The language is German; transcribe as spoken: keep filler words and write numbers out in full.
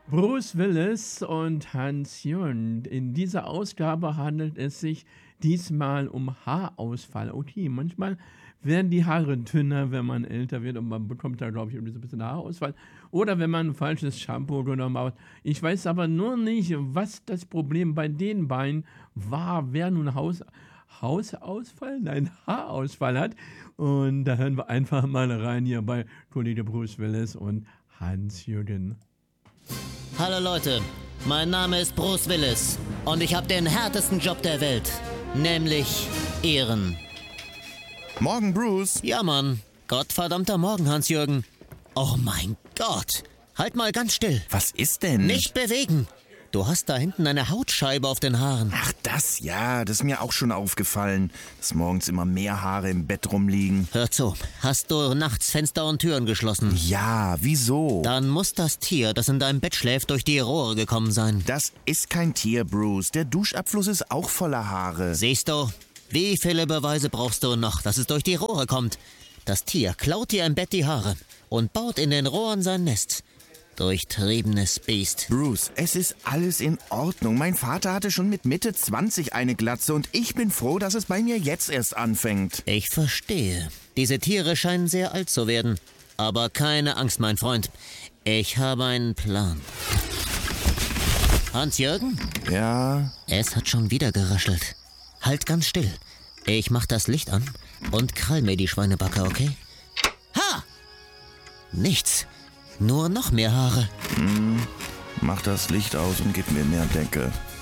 Bruce Willis und Hans-Jörn. In dieser Ausgabe handelt es sich diesmal um Haarausfall. Okay, manchmal werden die Haare dünner, wenn man älter wird und man bekommt da, glaube ich, irgendwie so ein bisschen Haarausfall. Oder wenn man ein falsches Shampoo genommen hat. Ich weiß aber nur nicht, was das Problem bei den beiden war, wer nun Haus, Hausausfall, nein, Haarausfall hat. Und da hören wir einfach mal rein hier bei Kollege Bruce Willis und Hans-Jürgen. Hallo Leute, mein Name ist Bruce Willis und ich habe den härtesten Job der Welt, nämlich Ehren. Morgen, Bruce. Ja, Mann. Gottverdammter Morgen, Hans-Jürgen. Oh mein Gott. Halt mal ganz still. Was ist denn? Nicht bewegen. Du hast da hinten eine Hautscheibe auf den Haaren. Ach, das, ja, das ist mir auch schon aufgefallen, dass morgens immer mehr Haare im Bett rumliegen. Hör zu, hast du nachts Fenster und Türen geschlossen? Ja, wieso? Dann muss das Tier, das in deinem Bett schläft, durch die Rohre gekommen sein. Das ist kein Tier, Bruce. Der Duschabfluss ist auch voller Haare. Siehst du? Wie viele Beweise brauchst du noch, dass es durch die Rohre kommt? Das Tier klaut dir im Bett die Haare und baut in den Rohren sein Nest. Durchtriebenes Biest. Bruce, es ist alles in Ordnung. Mein Vater hatte schon mit Mitte zwanzig eine Glatze und ich bin froh, dass es bei mir jetzt erst anfängt. Ich verstehe. Diese Tiere scheinen sehr alt zu werden. Aber keine Angst, mein Freund. Ich habe einen Plan. Hans-Jürgen? Ja? Es hat schon wieder geraschelt. Halt ganz still. Ich mach das Licht an und krall mir die Schweinebacke, okay? Ha! Nichts. Nur noch mehr Haare. Hm, mach das Licht aus und gib mir mehr Decke.